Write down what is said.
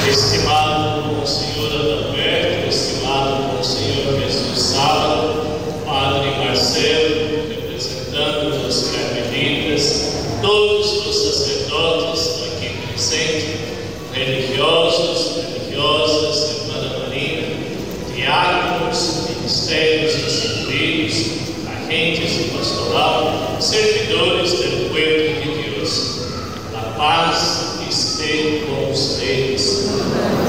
Estimado Monsenhor Adalberto, estimado Monsenhor Jesus Sábado, Padre Marcelo, representando os carmelitas, todos os sacerdotes aqui presentes, religiosos, religiosas, Irmã Marina, diáconos, ministérios encendidos, agentes de pastoral, servidores do povo de Deus. A paz esteja com vocês.